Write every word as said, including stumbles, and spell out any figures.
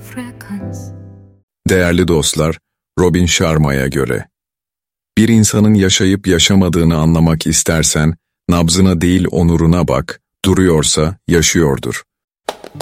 Değerli dostlar, Robin Sharma'ya göre, bir insanın yaşayıp yaşamadığını anlamak istersen, nabzına değil onuruna bak, duruyorsa yaşıyordur.